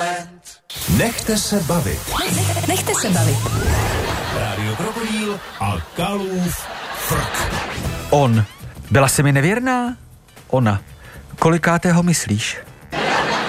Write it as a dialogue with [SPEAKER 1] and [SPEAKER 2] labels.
[SPEAKER 1] Nechte se bavit.
[SPEAKER 2] Nechte se bavit.
[SPEAKER 1] Rádio Krokodýl a Kalův frk.
[SPEAKER 3] On. Byla jsi mi nevěrná? Ona. Kolikátého myslíš?